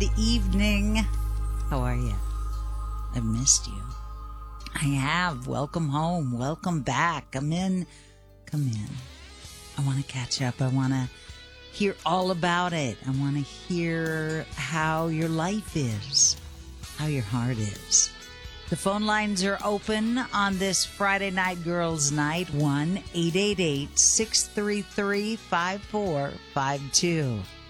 the evening. How are you? I've missed you. I have. Welcome home. Welcome back. Come in. I want to catch up. I want to hear all about it. I want to hear how your life is, how your heart is. The phone lines are open on this Friday night girls' night. 1-888-633-5452.